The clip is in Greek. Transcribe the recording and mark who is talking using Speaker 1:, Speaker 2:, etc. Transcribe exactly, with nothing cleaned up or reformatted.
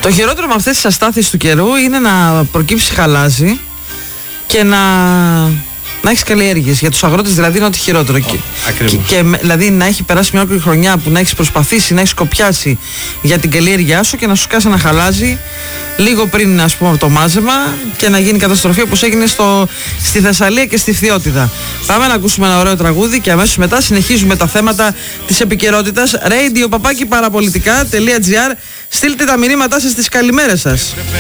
Speaker 1: Το χειρότερο με αυτές τις αστάθειες του καιρού είναι να προκύψει χαλάζι και να, να έχεις καλλιέργειες. Για τους αγρότες δηλαδή είναι ό,τι χειρότερο. Oh, και, και, δηλαδή να έχει περάσει μια ολόκληρη χρονιά που να έχεις προσπαθήσει, να έχεις κοπιάσει για την καλλιέργειά σου και να σου σκάσει ένα χαλάζι λίγο πριν, ας πούμε, το μάζεμα και να γίνει καταστροφή όπως έγινε στο, στη Θεσσαλία και στη Φθιώτιδα. Πάμε να ακούσουμε ένα ωραίο τραγούδι και αμέσως μετά συνεχίζουμε τα θέματα της επικαιρότητας. radio παπάκι παραπολιτικά τελεία gr. Στείλτε τα μηνύματά σας, τις καλημέρες σας.